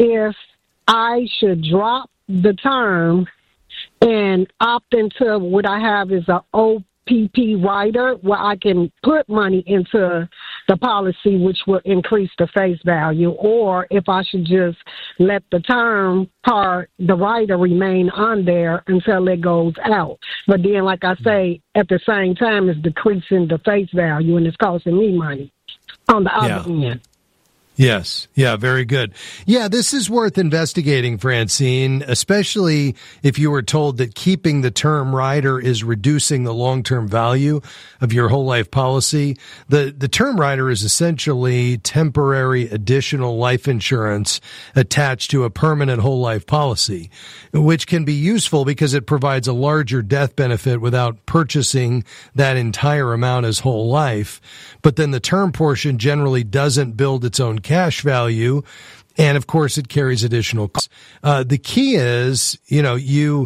if I should drop the term and opt into what I have is a OPP rider where I can put money into the policy, which will increase the face value, or if I should just let the term part, the rider remain on there until it goes out. But then, like I say, at the same time, it's decreasing the face value and it's costing me money on the other end. Yes. Yeah, very good. Yeah, this is worth investigating, Francine, especially if you were told that keeping the term rider is reducing the long-term value of your whole life policy. The term rider is essentially temporary additional life insurance attached to a permanent whole life policy, which can be useful because it provides a larger death benefit without purchasing that entire amount as whole life. But then the term portion generally doesn't build its own cash value, and of course it carries additional costs. The key is, you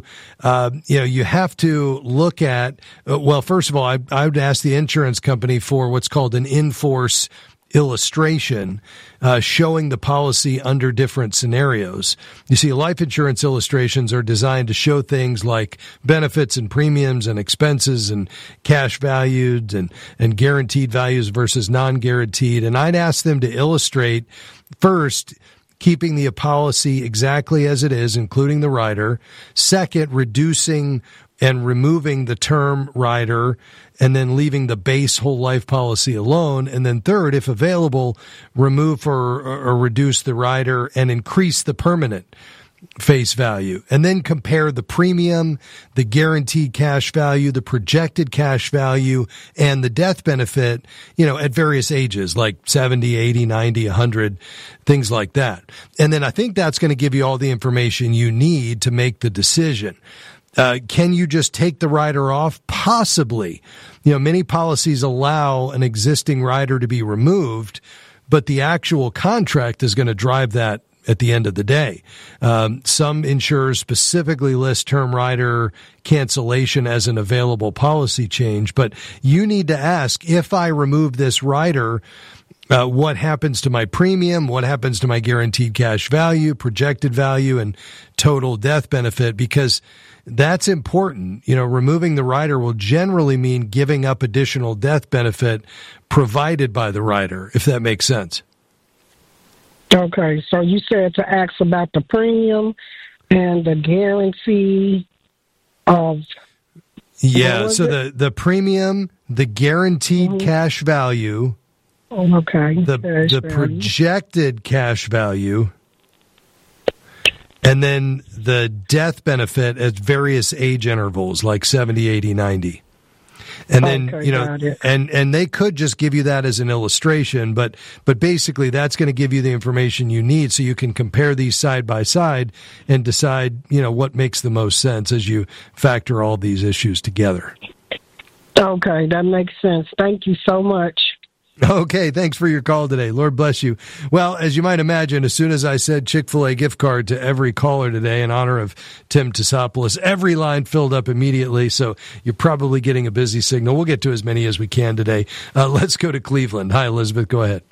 have to look at. Well, first of all, I would ask the insurance company for what's called an in-force illustration showing the policy under different scenarios. You see, life insurance illustrations are designed to show things like benefits and premiums and expenses and cash valued and guaranteed values versus non-guaranteed. And I'd ask them to illustrate first keeping the policy exactly as it is, including the rider. Second, reducing and removing the term rider and then leaving the base whole life policy alone. And then third, if available, remove or reduce the rider and increase the permanent face value. And then compare the premium, the guaranteed cash value, the projected cash value, and the death benefit, at various ages, like 70, 80, 90, 100, things like that. And then I think that's going to give you all the information you need to make the decision. Can you just take the rider off? Possibly. Many policies allow an existing rider to be removed, but the actual contract is going to drive that at the end of the day. Some insurers specifically list term rider cancellation as an available policy change, but you need to ask, if I remove this rider, what happens to my premium? What happens to my guaranteed cash value, projected value, and total death benefit? Because that's important. Removing the rider will generally mean giving up additional death benefit provided by the rider, if that makes sense. Okay, so you said to ask about the premium and the guarantee of... Yeah, so the premium, the guaranteed cash value... Okay. The projected cash value, and then the death benefit at various age intervals, like 70, 80, 90. And then, and they could just give you that as an illustration, but basically that's going to give you the information you need so you can compare these side by side and decide, what makes the most sense as you factor all these issues together. Okay, that makes sense. Thank you so much. Okay, thanks for your call today. Lord bless you. Well, as you might imagine, as soon as I said Chick-fil-A gift card to every caller today in honor of Tim Tassopoulos, every line filled up immediately, so you're probably getting a busy signal. We'll get to as many as we can today. Let's go to Cleveland. Hi, Elizabeth. Go ahead.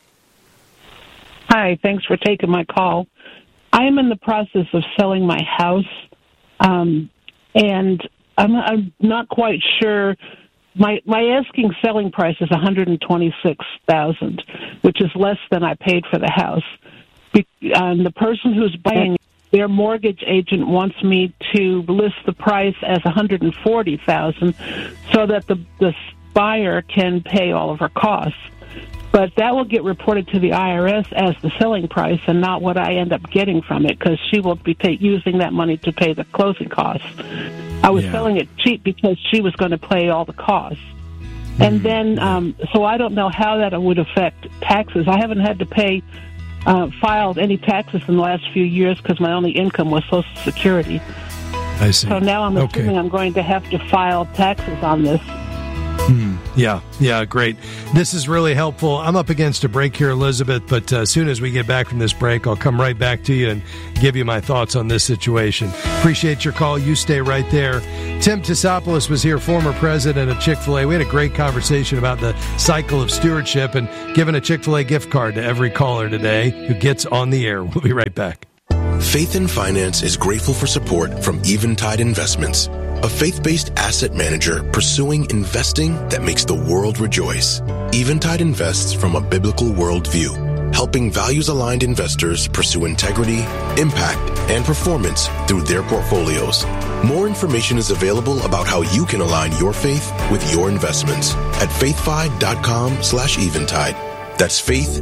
Hi, thanks for taking my call. I am in the process of selling my house, and I'm not quite sure. My asking selling price is $126,000, which is less than I paid for the house. The person who's buying, their mortgage agent wants me to list the price as $140,000, so that the buyer can pay all of her costs. But that will get reported to the IRS as the selling price and not what I end up getting from it, because she will be using that money to pay the closing costs. I was selling it cheap because she was going to pay all the costs. And then, so I don't know how that would affect taxes. I haven't had to filed any taxes in the last few years because my only income was Social Security. I see. So now I'm assuming I'm going to have to file taxes on this. Yeah, great. This is really helpful. I'm up against a break here, Elizabeth, but as soon as we get back from this break, I'll come right back to you and give you my thoughts on this situation. Appreciate your call. You stay right there. Tim Tisopoulos was here, former president of Chick-fil-A. We had a great conversation about the cycle of stewardship and giving a Chick-fil-A gift card to every caller today who gets on the air. We'll be right back. Faith in Finance is grateful for support from Eventide Investments, a faith-based asset manager pursuing investing that makes the world rejoice. Eventide invests from a biblical worldview, helping values-aligned investors pursue integrity, impact, and performance through their portfolios. More information is available about how you can align your faith with your investments at faithfi.com/eventide. That's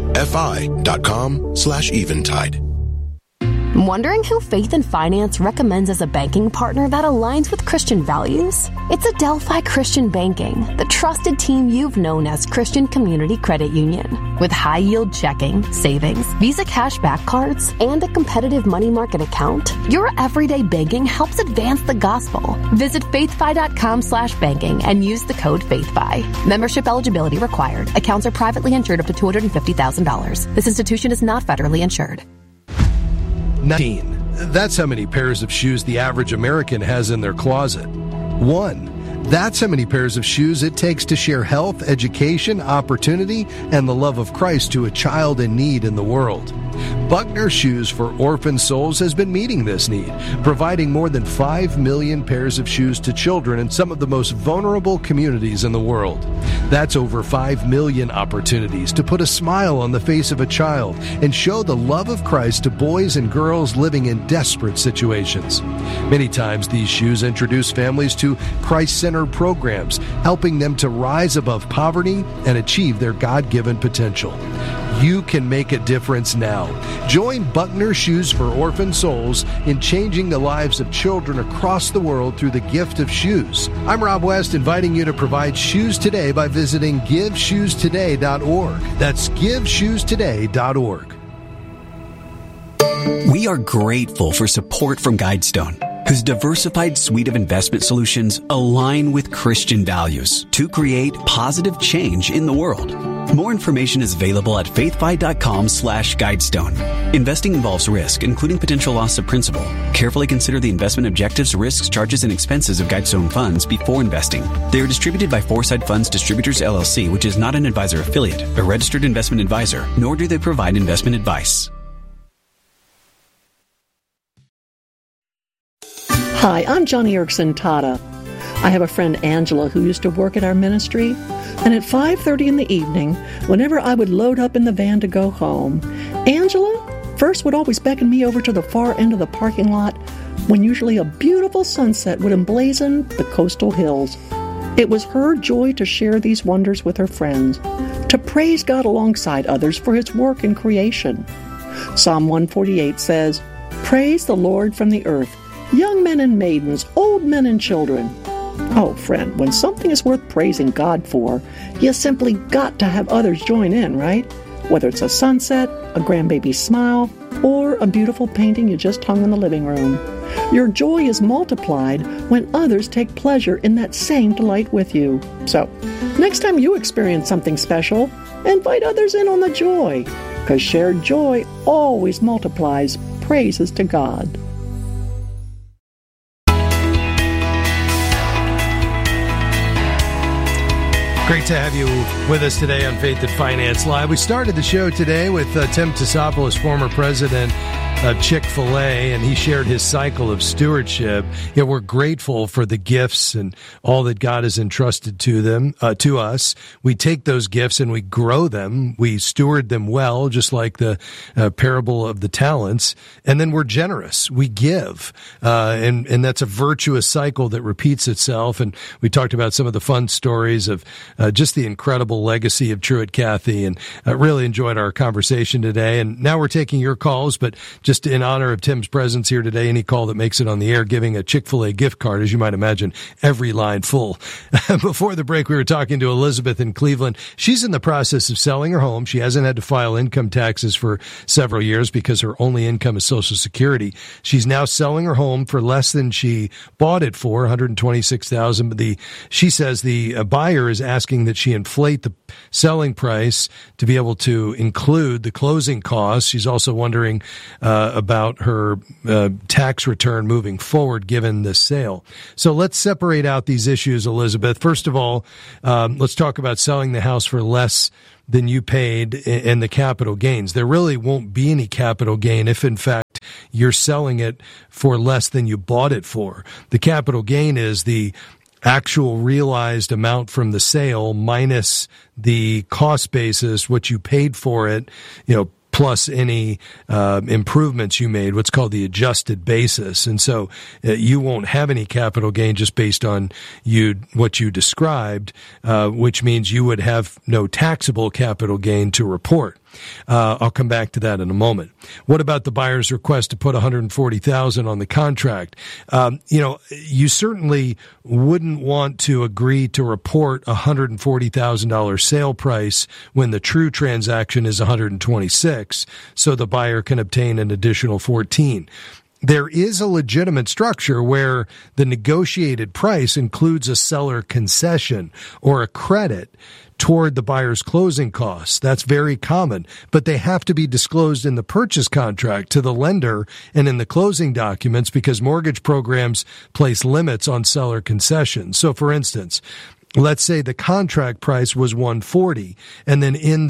faithfi.com/eventide. Wondering who Faith and Finance recommends as a banking partner that aligns with Christian values? It's Adelphi Christian Banking, the trusted team you've known as Christian Community Credit Union. With high-yield checking, savings, Visa cashback cards, and a competitive money market account, your everyday banking helps advance the gospel. Visit faithfi.com/banking and use the code FAITHFI. Membership eligibility required. Accounts are privately insured up to $250,000. This institution is not federally insured. 19. That's how many pairs of shoes the average American has in their closet. 1. That's how many pairs of shoes it takes to share health, education, opportunity, and the love of Christ to a child in need in the world. Buckner Shoes for Orphan Souls has been meeting this need, providing more than 5 million pairs of shoes to children in some of the most vulnerable communities in the world. That's over 5 million opportunities to put a smile on the face of a child and show the love of Christ to boys and girls living in desperate situations. Many times these shoes introduce families to Christ-centered programs, helping them to rise above poverty and achieve their God-given potential. You can make a difference now. Join Buckner Shoes for Orphan Souls in changing the lives of children across the world through the gift of shoes. I'm Rob West, inviting you to provide shoes today by visiting GiveShoesToday.org. That's GiveShoesToday.org. We are grateful for support from Guidestone, whose diversified suite of investment solutions align with Christian values to create positive change in the world. More information is available at faithfi.com/Guidestone. Investing involves risk, including potential loss of principal. Carefully consider the investment objectives, risks, charges, and expenses of Guidestone funds before investing. They are distributed by Foresight Funds Distributors, LLC, which is not an advisor affiliate, a registered investment advisor, nor do they provide investment advice. Hi, I'm Johnny Erickson Tata. I have a friend, Angela, who used to work at our ministry, and at 5:30 in the evening, whenever I would load up in the van to go home, Angela first would always beckon me over to the far end of the parking lot when usually a beautiful sunset would emblazon the coastal hills. It was her joy to share these wonders with her friends, to praise God alongside others for His work in creation. Psalm 148 says, "Praise the Lord from the earth, young men and maidens, old men and children." Oh, friend, when something is worth praising God for, you simply got to have others join in, right? Whether it's a sunset, a grandbaby's smile, or a beautiful painting you just hung in the living room. Your joy is multiplied when others take pleasure in that same delight with you. So, next time you experience something special, invite others in on the joy, because shared joy always multiplies praises to God. Great to have you with us today on Faith and Finance Live. We started the show today with Tim Tisopoulos, former president of Chick-fil-A, and he shared his cycle of stewardship. Yeah, we're grateful for the gifts and all that God has entrusted to them, to us. We take those gifts and we grow them. We steward them well, just like the parable of the talents. And then we're generous. We give. And that's a virtuous cycle that repeats itself. And we talked about some of the fun stories of just the incredible legacy of Truett Cathy, and really enjoyed our conversation today. And now we're taking your calls, but just just in honor of Tim's presence here today, any call that makes it on the air, giving a Chick-fil-A gift card, as you might imagine, every line full. Before the break, we were talking to Elizabeth in Cleveland. She's in the process of selling her home. She hasn't had to file income taxes for several years because her only income is Social Security. She's now selling her home for less than she bought it for, $126,000. But she says the buyer is asking that she inflate the selling price to be able to include the closing costs. She's also wondering about her tax return moving forward given this sale. So let's separate out these issues, Elizabeth. First of all, let's talk about selling the house for less than you paid and the capital gains. There really won't be any capital gain if, in fact, you're selling it for less than you bought it for. The capital gain is the actual realized amount from the sale minus the cost basis, what you paid for it, plus any improvements you made, what's called the adjusted basis. And so you won't have any capital gain just based on what you described, which means you would have no taxable capital gain to report. I'll come back to that in a moment. What about the buyer's request to put $140,000 on the contract? You certainly wouldn't want to agree to report $140,000 sale price when the true transaction is $126,000, so the buyer can obtain an additional $14,000. There is a legitimate structure where the negotiated price includes a seller concession or a credit toward the buyer's closing costs. That's very common, but they have to be disclosed in the purchase contract to the lender and in the closing documents because mortgage programs place limits on seller concessions. So for instance, let's say the contract price was $140,000, and then in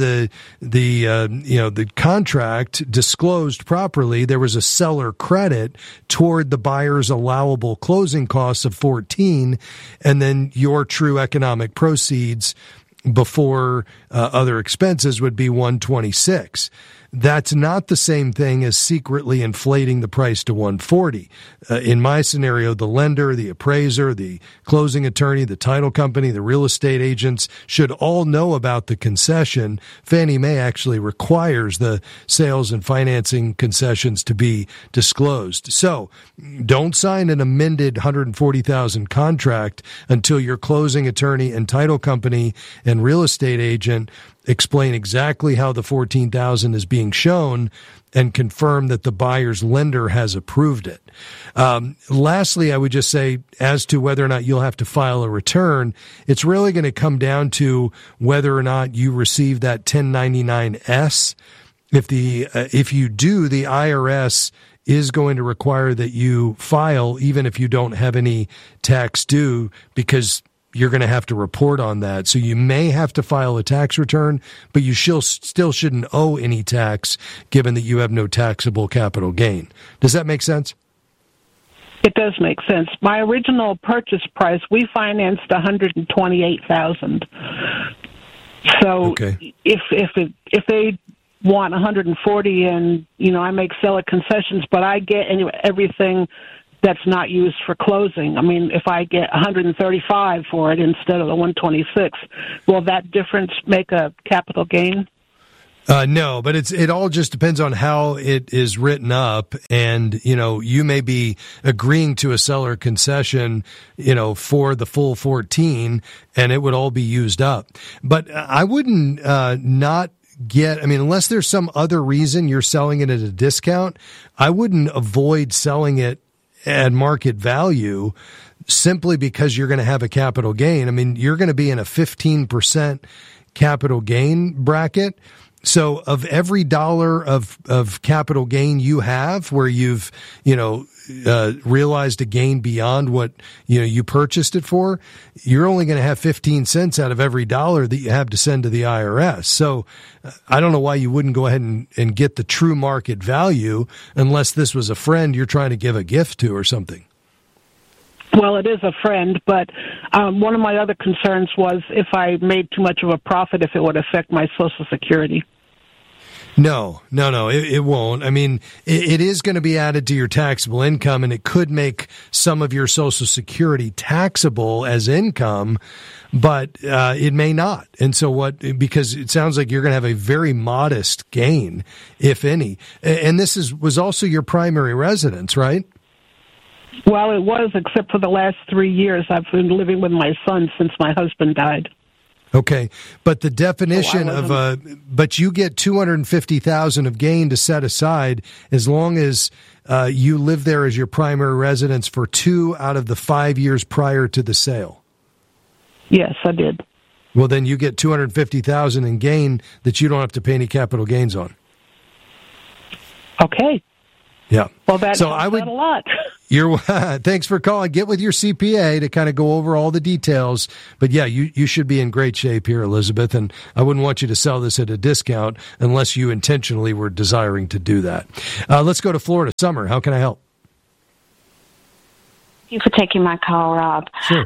the contract disclosed properly, there was a seller credit toward the buyer's allowable closing costs of $14,000, and then your true economic proceeds before other expenses would be $126,000. That's not the same thing as secretly inflating the price to $140,000. In my scenario, the lender, the appraiser, the closing attorney, the title company, the real estate agents should all know about the concession. Fannie Mae actually requires the sales and financing concessions to be disclosed. So don't sign an amended $140,000 contract until your closing attorney and title company and real estate agent explain exactly how the $14,000 is being shown and confirm that the buyer's lender has approved it. Lastly, I would just say as to whether or not you'll have to file a return, it's really going to come down to whether or not you receive that 1099-S. If you do, the IRS is going to require that you file even if you don't have any tax due because you're going to have to report on that. So you may have to file a tax return, but you still shouldn't owe any tax given that you have no taxable capital gain. Does that make sense? It does make sense. My original purchase price, we financed $128,000. So okay. If they want $140,000 and I make seller concessions, but I get everything that's not used for closing. I mean, if I get $135,000 for it instead of the $126,000, will that difference make a capital gain? No, but it all just depends on how it is written up. And, you may be agreeing to a seller concession, for the full 14 and it would all be used up. But I wouldn't, unless there's some other reason you're selling it at a discount, I wouldn't avoid selling it at market value simply because you're going to have a capital gain. I mean, you're going to be in a 15% capital gain bracket. So of every dollar of capital gain you have where you've, realized a gain beyond what, you purchased it for, you're only going to have 15 cents out of every dollar that you have to send to the IRS. So I don't know why you wouldn't go ahead and get the true market value unless this was a friend you're trying to give a gift to or something. Well, it is a friend, but one of my other concerns was if I made too much of a profit, if it would affect my Social Security. No, it won't. I mean, it is going to be added to your taxable income, and it could make some of your Social Security taxable as income, but it may not. And so because it sounds like you're going to have a very modest gain, if any. And this was also your primary residence, right? Well, it was, except for the last 3 years. I've been living with my son since my husband died. Okay, but the definition but you get $250,000 of gain to set aside as long as you live there as your primary residence for 2 out of the 5 years prior to the sale. Yes, I did. Well, then you get $250,000 in gain that you don't have to pay any capital gains on. Okay. Yeah. Well, that helps out a lot. Thanks for calling. Get with your CPA to kind of go over all the details. But yeah, you should be in great shape here, Elizabeth. And I wouldn't want you to sell this at a discount unless you intentionally were desiring to do that. Let's go to Florida. Summer, how can I help? Thank you for taking my call, Rob. Sure.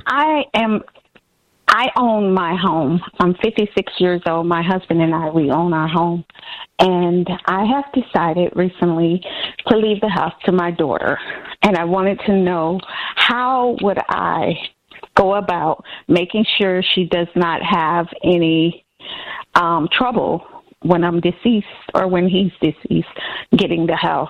I own my home. I'm 56 years old. My husband and I, we own our home. And I have decided recently to leave the house to my daughter. And I wanted to know, how would I go about making sure she does not have any trouble when I'm deceased or when he's deceased getting the house?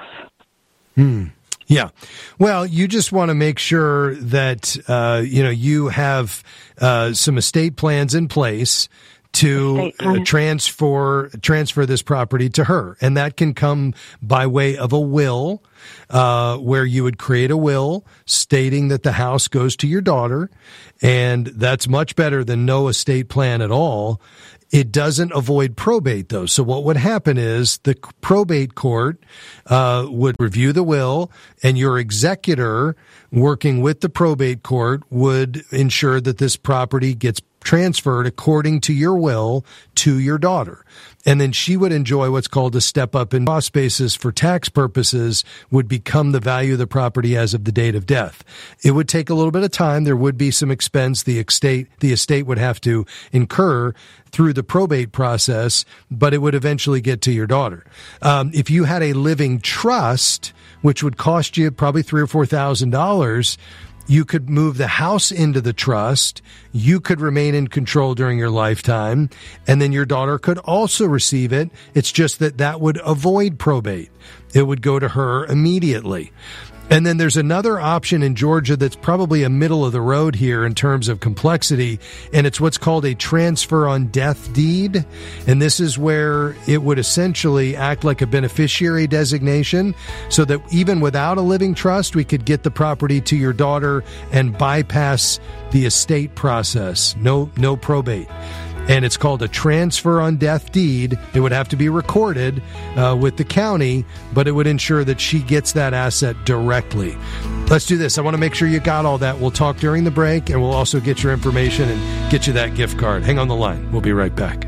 Yeah. Well, you just want to make sure that, you have some estate plans in place to transfer this property to her. And that can come by way of a will, where you would create a will stating that the house goes to your daughter. And that's much better than no estate plan at all. It doesn't avoid probate, though. So what would happen is the probate court would review the will, and your executor, working with the probate court, would ensure that this property gets transferred according to your will to your daughter. And then she would enjoy what's called a step up in cost basis for tax purposes, would become the value of the property as of the date of death. It would take a little bit of time. There would be some expense the estate would have to incur through the probate process, but it would eventually get to your daughter. If you had a living trust, which would cost you probably $3,000 or $4,000, you could move the house into the trust. You could remain in control during your lifetime, and then your daughter could also receive it. It's just that would avoid probate. It would go to her immediately. And then there's another option in Georgia that's probably a middle of the road here in terms of complexity, and it's what's called a transfer on death deed. And this is where it would essentially act like a beneficiary designation, so that even without a living trust, we could get the property to your daughter and bypass the estate process. No probate. And it's called a transfer on death deed. It would have to be recorded with the county, but it would ensure that she gets that asset directly. Let's do this. I want to make sure you got all that. We'll talk during the break, and we'll also get your information and get you that gift card. Hang on the line. We'll be right back.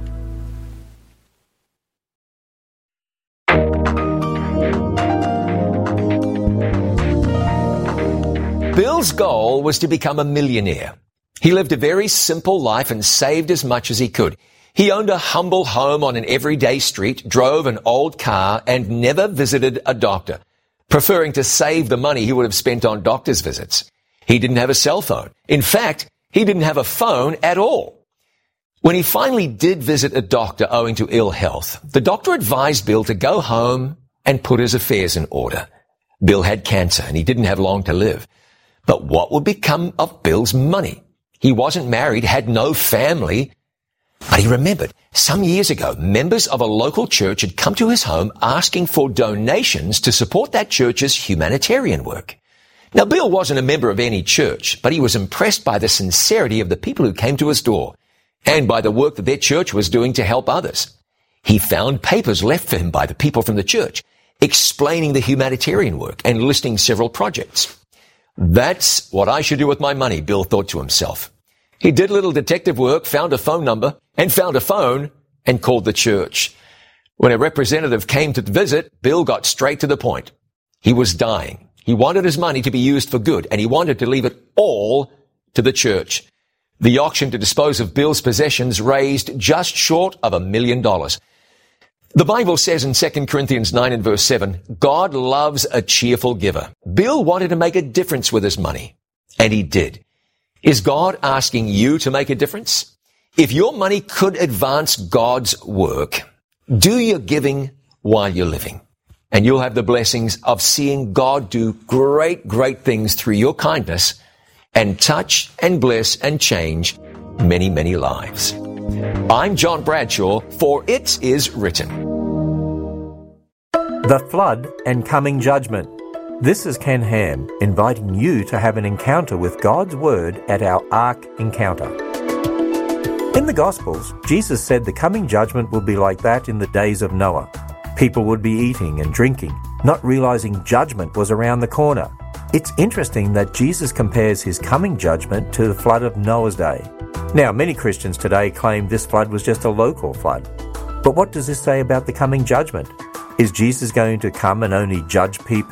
Bill's goal was to become a millionaire. He lived a very simple life and saved as much as he could. He owned a humble home on an everyday street, drove an old car, and never visited a doctor, preferring to save the money he would have spent on doctor's visits. He didn't have a cell phone. In fact, he didn't have a phone at all. When he finally did visit a doctor owing to ill health, the doctor advised Bill to go home and put his affairs in order. Bill had cancer and he didn't have long to live. But what would become of Bill's money? He wasn't married, had no family, but he remembered some years ago, members of a local church had come to his home asking for donations to support that church's humanitarian work. Now, Bill wasn't a member of any church, but he was impressed by the sincerity of the people who came to his door and by the work that their church was doing to help others. He found papers left for him by the people from the church explaining the humanitarian work and listing several projects. That's what I should do with my money, Bill thought to himself. He did a little detective work, found a phone number, and found a phone, and called the church. When a representative came to visit, Bill got straight to the point. He was dying. He wanted his money to be used for good, and he wanted to leave it all to the church. The auction to dispose of Bill's possessions raised just short of $1 million. The Bible says in 2 Corinthians 9 and verse 7, God loves a cheerful giver. Bill wanted to make a difference with his money, and he did. Is God asking you to make a difference? If your money could advance God's work, do your giving while you're living, and you'll have the blessings of seeing God do great, great things through your kindness and touch and bless and change many, many lives. I'm John Bradshaw for It Is Written. The Flood and Coming Judgment. This is Ken Ham, inviting you to have an encounter with God's Word at our Ark Encounter. In the Gospels, Jesus said the coming judgment will be like that in the days of Noah. People would be eating and drinking, not realizing judgment was around the corner. It's interesting that Jesus compares his coming judgment to the flood of Noah's day. Now, many Christians today claim this flood was just a local flood. But what does this say about the coming judgment? Is Jesus going to come and only judge people